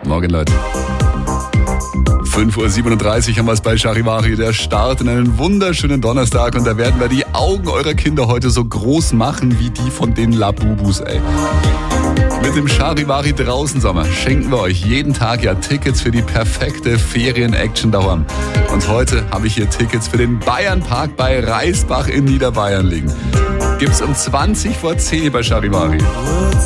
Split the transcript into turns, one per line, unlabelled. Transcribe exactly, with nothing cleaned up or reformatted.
Morgen, Leute. fünf Uhr siebenunddreißig haben wir es bei Charivari, der Start in einen wunderschönen Donnerstag, und da werden wir die Augen eurer Kinder heute so groß machen wie die von den Labubus, ey. Mit dem Charivari Draußensommer schenken wir euch jeden Tag ja Tickets für die perfekte Ferien-Action daheim. Und heute habe ich hier Tickets für den Bayernpark bei Reisbach in Niederbayern liegen. Gibt's um zwanzig vor zehn bei Charivari.